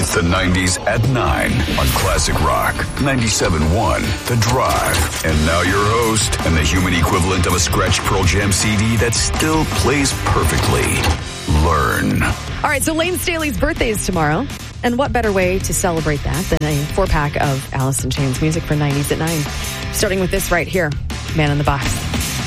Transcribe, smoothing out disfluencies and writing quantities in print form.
It's the 90s at 9 on Classic Rock 97.1 The Drive. And now your host and the human equivalent of a scratched Pearl Jam CD that still plays perfectly. Learn. All right, so Lane Staley's birthday is tomorrow. And what better way to celebrate that than a 4-pack of Alice in Chains music for 90s at 9? Starting with this right here, Man in the Box.